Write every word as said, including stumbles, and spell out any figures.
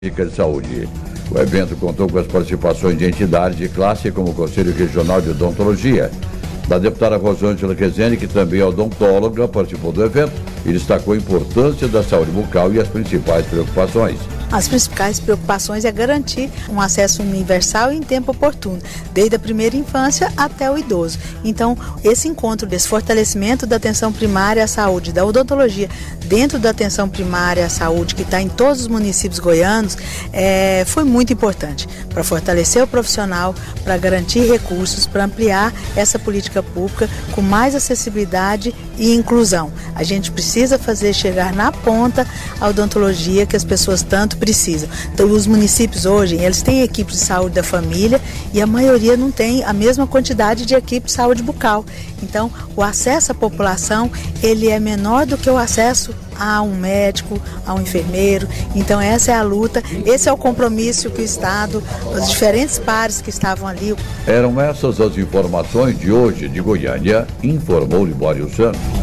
de saúde. O evento contou com as participações de entidades de classe como o Conselho Regional de Odontologia. Da deputada Rosângela Rezende, que também é odontóloga, participou do evento e destacou a importância da saúde bucal e as principais preocupações. As principais preocupações é garantir um acesso universal e em tempo oportuno, desde a primeira infância até o idoso. Então, esse encontro desse fortalecimento da atenção primária à saúde, da odontologia, dentro da atenção primária à saúde, que está em todos os municípios goianos, é, foi muito importante para fortalecer o profissional, para garantir recursos, para ampliar essa política pública com mais acessibilidade e inclusão. A gente precisa fazer chegar na ponta a odontologia que as pessoas tanto precisam. Então, os municípios hoje, eles têm equipes de saúde da família e a maioria não tem a mesma quantidade de equipe de saúde bucal. Então, o acesso à população, ele é menor do que o acesso a um médico, a um enfermeiro. Então, essa é a luta, esse é o compromisso que o Estado, os diferentes pares que estavam ali. Eram essas as informações de hoje de Goiânia, informou Libório Santos.